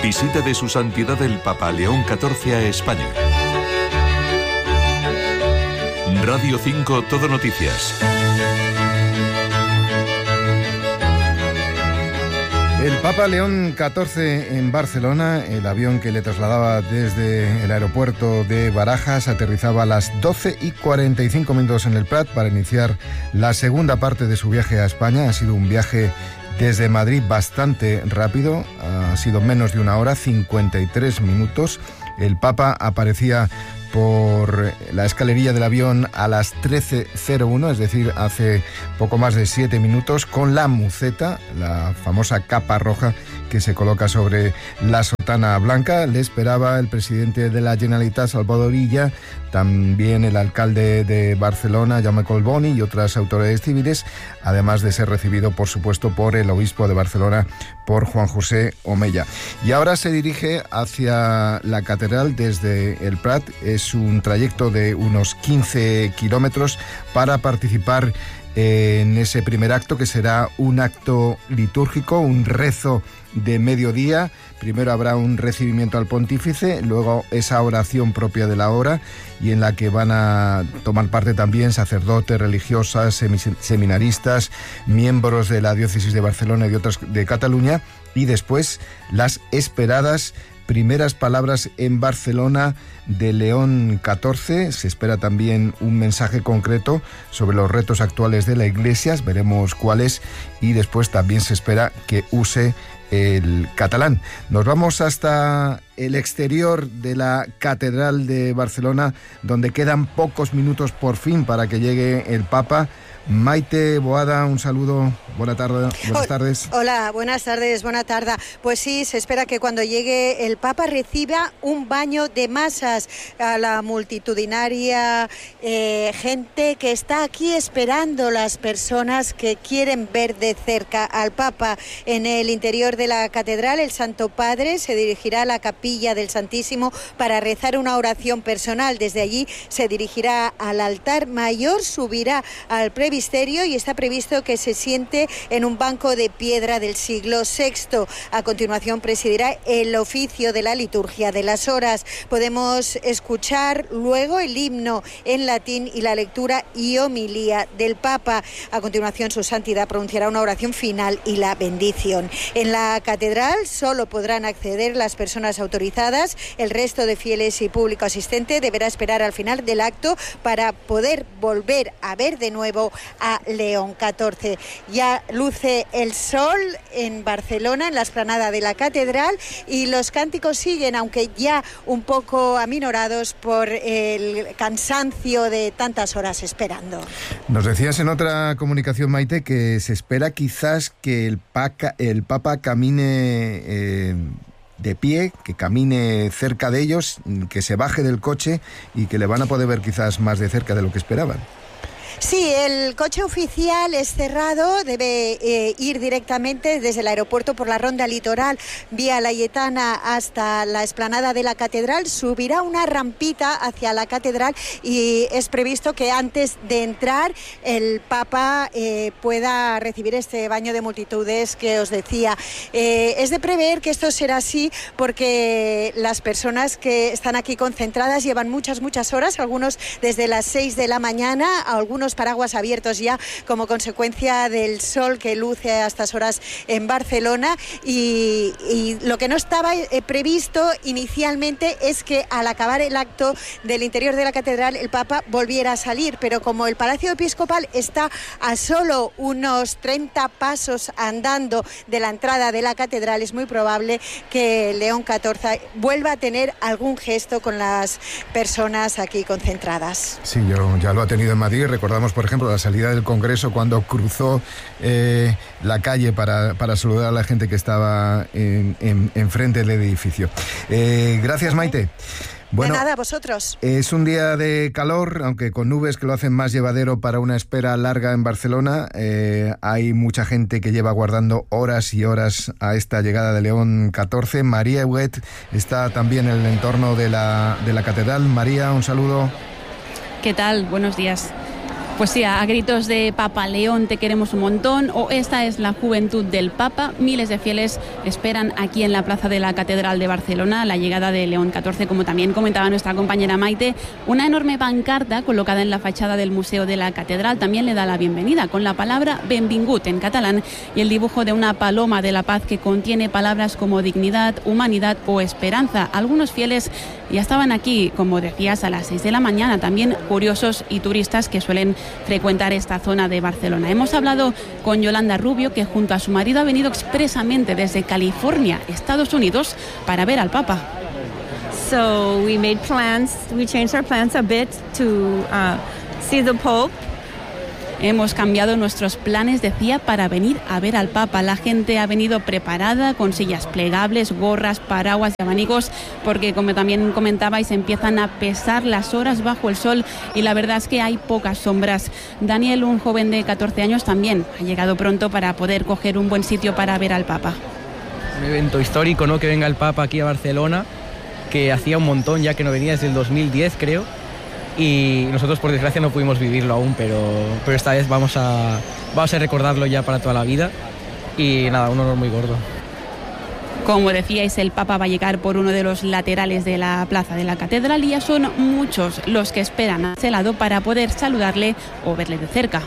Visita de Su Santidad el Papa León XIV a España. Radio 5 Todo Noticias. El Papa León XIV en Barcelona, el avión que le trasladaba desde el aeropuerto de Barajas, aterrizaba a las 12:45 en el Prat para iniciar la segunda parte de su viaje a España. Ha sido un viaje desde Madrid bastante rápido, ha sido menos de una hora, 53 minutos. El Papa aparecía por la escalerilla del avión a las 13:01, es decir, hace poco más de 7 minutos, con la muceta, la famosa capa roja que se coloca sobre la sotana blanca. Le esperaba el presidente de la Generalitat, Salvador Illa, también el alcalde de Barcelona, Jaume Collboni, y otras autoridades civiles, además de ser recibido, por supuesto, por el obispo de Barcelona, por Juan José Omeya. Y ahora se dirige hacia la catedral desde el Prat. Es un trayecto de unos 15 kilómetros para participar en ese primer acto, que será un acto litúrgico, un rezo de mediodía. Primero habrá un recibimiento al pontífice, luego esa oración propia de la hora, y en la que van a tomar parte también sacerdotes, religiosas, seminaristas, miembros de la diócesis de Barcelona y de otras de Cataluña, y después las esperadas primeras palabras en Barcelona de León XIV. Se espera también un mensaje concreto sobre los retos actuales de la Iglesia, veremos cuáles, y después también se espera que use el catalán. Nos vamos hasta el exterior de la Catedral de Barcelona, donde quedan pocos minutos por fin para que llegue el Papa. Maite Boada, un saludo, buenas tardes. Hola, buenas tardes, buena tarde. Pues sí, se espera que cuando llegue el Papa reciba un baño de masas a la multitudinaria gente que está aquí esperando, las personas que quieren ver de cerca al Papa. En el interior de la catedral, el Santo Padre se dirigirá a la capilla del Santísimo para rezar una oración personal. Desde allí se dirigirá al altar mayor, subirá al presbiterio y está previsto que se siente en un banco de piedra del siglo VI. A continuación presidirá el oficio de la liturgia de las horas. Podemos escuchar luego el himno en latín y la lectura y homilía del Papa. A continuación, su santidad pronunciará una oración final y la bendición. En la catedral solo podrán acceder las personas autorizadas. El resto de fieles y público asistente deberá esperar al final del acto para poder volver a ver de nuevo a León XIV. Ya luce el sol en Barcelona, en la explanada de la catedral, y los cánticos siguen, aunque ya un poco aminorados por el cansancio de tantas horas esperando. Nos decías en otra comunicación, Maite, que se espera quizás que el Papa camine de pie, que camine cerca de ellos, que se baje del coche y que le van a poder ver quizás más de cerca de lo que esperaban. Sí, el coche oficial es cerrado, debe ir directamente desde el aeropuerto por la ronda litoral vía Layetana hasta la explanada de la catedral, subirá una rampita hacia la catedral y es previsto que antes de entrar el Papa pueda recibir este baño de multitudes que os decía. Es de prever que esto será así porque las personas que están aquí concentradas llevan muchas horas, algunos desde las 6 de la mañana, algunos paraguas abiertos ya como consecuencia del sol que luce a estas horas en Barcelona, y lo que no estaba previsto inicialmente es que al acabar el acto del interior de la catedral el Papa volviera a salir, pero como el Palacio Episcopal está a solo unos 30 pasos andando de la entrada de la catedral, es muy probable que León XIV vuelva a tener algún gesto con las personas aquí concentradas. Sí, yo ya lo ha tenido en Madrid. Recordamos, por ejemplo, la salida del Congreso cuando cruzó la calle para saludar a la gente que estaba enfrente del edificio. Gracias, Maite. Bueno, de nada, vosotros. Es un día de calor, aunque con nubes que lo hacen más llevadero para una espera larga en Barcelona. Hay mucha gente que lleva aguardando horas y horas a esta llegada de León XIV. María Huguet está también en el entorno de la catedral. María, un saludo. ¿Qué tal? Buenos días. Pues sí, a gritos de Papa León, te queremos un montón, o esta es la juventud del Papa. Miles de fieles esperan aquí en la plaza de la Catedral de Barcelona la llegada de León XIV, como también comentaba nuestra compañera Maite. Una enorme pancarta colocada en la fachada del Museo de la Catedral también le da la bienvenida, con la palabra benvingut en catalán y el dibujo de una paloma de la paz que contiene palabras como dignidad, humanidad o esperanza. Algunos fieles ya estaban aquí, como decías, a las 6 de la mañana, también curiosos y turistas que suelen frecuentar esta zona de Barcelona. Hemos hablado con Yolanda Rubio, que junto a su marido ha venido expresamente desde California, Estados Unidos, para ver al Papa. So we changed our plans a bit to see the Pope. Hemos cambiado nuestros planes, decía, para venir a ver al Papa. La gente ha venido preparada con sillas plegables, gorras, paraguas y abanicos, porque, como también comentabais, empiezan a pesar las horas bajo el sol y la verdad es que hay pocas sombras. Daniel, un joven de 14 años, también ha llegado pronto para poder coger un buen sitio para ver al Papa. Un evento histórico, ¿no?, que venga el Papa aquí a Barcelona, que hacía un montón ya que no venía, desde el 2010, creo. Y nosotros, por desgracia, no pudimos vivirlo aún, pero esta vez vamos a recordarlo ya para toda la vida. Y nada, un honor muy gordo. Como decíais, el Papa va a llegar por uno de los laterales de la plaza de la Catedral y ya son muchos los que esperan a ese lado para poder saludarle o verle de cerca.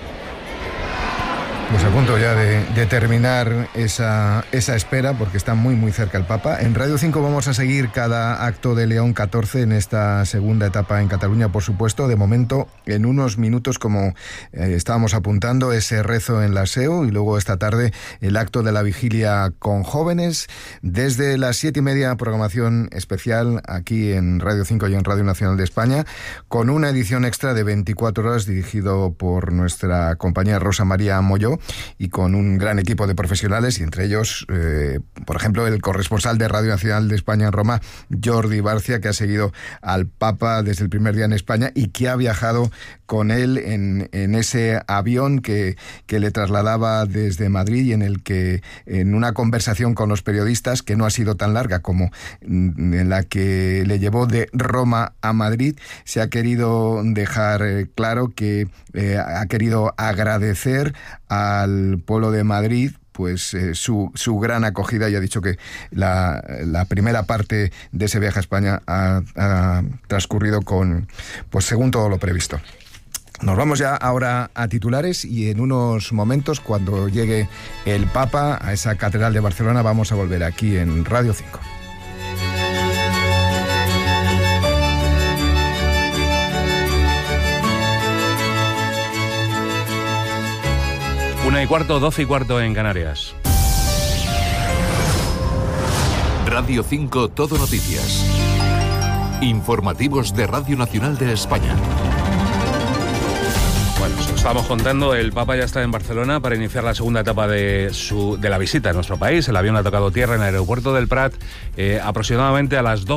Pues a punto ya de terminar esa espera, porque está muy muy cerca el Papa. En Radio 5 vamos a seguir cada acto de León XIV en esta segunda etapa en Cataluña, por supuesto. De momento, en unos minutos, como estábamos apuntando, ese rezo en la SEO, y luego esta tarde el acto de la vigilia con jóvenes. Desde las 7:30, programación especial aquí en Radio 5 y en Radio Nacional de España, con una edición extra de 24 horas dirigido por nuestra compañera Rosa María Molló, y con un gran equipo de profesionales, y entre ellos, por ejemplo, el corresponsal de Radio Nacional de España en Roma, Jordi Barcia, que ha seguido al Papa desde el primer día en España y que ha viajado con él en ese avión que le trasladaba desde Madrid, y en el que, en una conversación con los periodistas, que no ha sido tan larga como en la que le llevó de Roma a Madrid, se ha querido dejar claro que ha querido agradecer al pueblo de Madrid pues su gran acogida, y ha dicho que la primera parte de ese viaje a España ha transcurrido pues según todo lo previsto. Nos vamos ya ahora a titulares, y en unos momentos, cuando llegue el Papa a esa Catedral de Barcelona, vamos a volver aquí en Radio 5. Una y cuarto, 12 y cuarto en Canarias. Radio 5 Todo Noticias. Informativos de Radio Nacional de España. Bueno, os estamos contando, el Papa ya está en Barcelona para iniciar la segunda etapa de la visita a nuestro país. El avión ha tocado tierra en el aeropuerto del Prat aproximadamente a las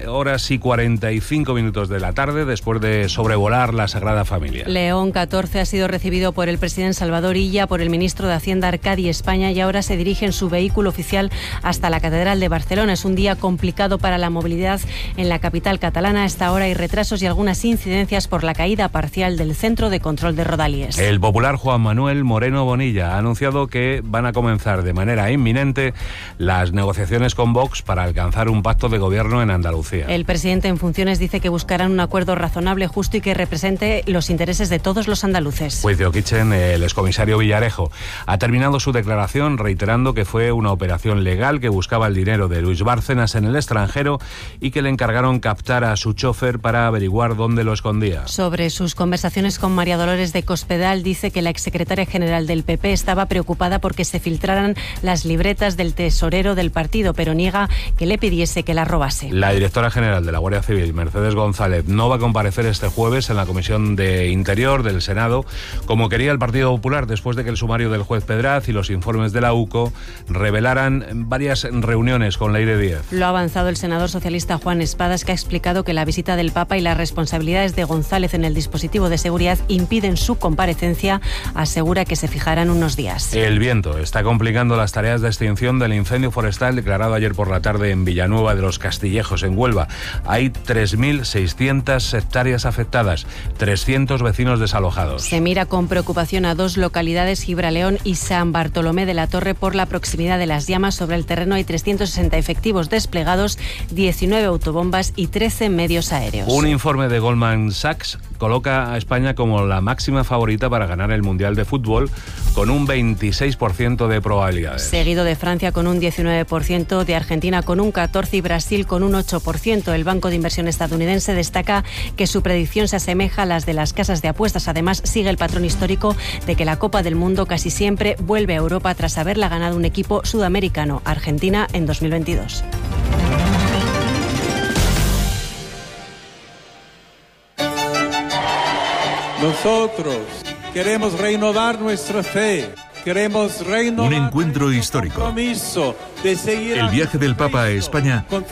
12:45 de la tarde, después de sobrevolar la Sagrada Familia. León XIV ha sido recibido por el presidente Salvador Illa, por el ministro de Hacienda Arcadi España, y ahora se dirige en su vehículo oficial hasta la Catedral de Barcelona. Es un día complicado para la movilidad en la capital catalana. A esta hora hay retrasos y algunas incidencias por la caída parcial del centro de control de Rodalies. El popular Juan Manuel Moreno Bonilla ha anunciado que van a comenzar de manera inminente las negociaciones con Vox para alcanzar un pacto de gobierno en Andalucía. El presidente en funciones dice que buscarán un acuerdo razonable, justo y que represente los intereses de todos los andaluces. Juicio Kitchen, el excomisario Villarejo, ha terminado su declaración reiterando que fue una operación legal que buscaba el dinero de Luis Bárcenas en el extranjero y que le encargaron captar a su chofer para averiguar dónde lo escondía. Sobre sus conversaciones con María Dolores de Cospedal, dice que la exsecretaria general del PP estaba preocupada porque se filtraran las libretas del tesorero del partido, pero niega que le pidiese que las robase. La directora general de la Guardia Civil, Mercedes González, no va a comparecer este jueves en la Comisión de Interior del Senado, como quería el Partido Popular, después de que el sumario del juez Pedraz y los informes de la UCO revelaran varias reuniones con Leire Díaz. Lo ha avanzado el senador socialista Juan Espadas, que ha explicado que la visita del Papa y las responsabilidades de González en el dispositivo de seguridad impiden en su comparecencia asegura que se fijarán unos días. El viento está complicando las tareas de extinción del incendio forestal declarado ayer por la tarde en Villanueva de los Castillejos, en Huelva. Hay 3.600 hectáreas afectadas, 300 vecinos desalojados. Se mira con preocupación a 2 localidades, Gibraleón y San Bartolomé de la Torre, por la proximidad de las llamas. Sobre el terreno hay 360 efectivos desplegados, 19 autobombas y 13 medios aéreos. Un informe de Goldman Sachs coloca a España como la máxima favorita para ganar el Mundial de Fútbol, con un 26% de probabilidades. Seguido de Francia con un 19%, de Argentina con un 14% y Brasil con un 8%. El Banco de Inversión estadounidense destaca que su predicción se asemeja a las de las casas de apuestas. Además, sigue el patrón histórico de que la Copa del Mundo casi siempre vuelve a Europa tras haberla ganado un equipo sudamericano, Argentina, en 2022. Nosotros queremos renovar nuestra fe. Queremos renovar un encuentro histórico. De seguir el viaje del Papa a España